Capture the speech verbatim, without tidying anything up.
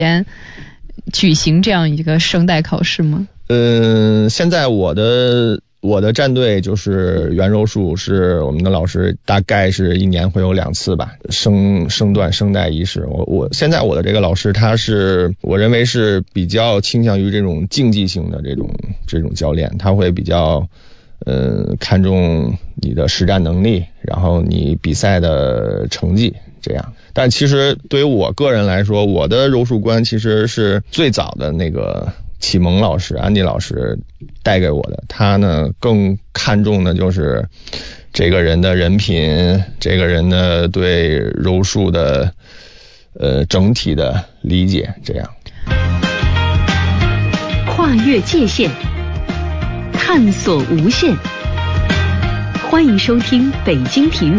间举行这样一个声带考试吗？ 嗯，现在我的我的战队就是原柔术，是我们的老师大概是一年会有两次吧，声声段声带仪式。我我现在我的这个老师他是我认为是比较倾向于这种竞技性的这种这种教练，他会比较呃看重你的实战能力，然后你比赛的成绩这样。但其实对于我个人来说，我的柔术观其实是最早的那个启蒙老师安迪老师带给我的，他呢更看重的就是这个人的人品，这个人的对柔术的呃整体的理解，这样跨越界限，探索无限。欢迎收听北京体育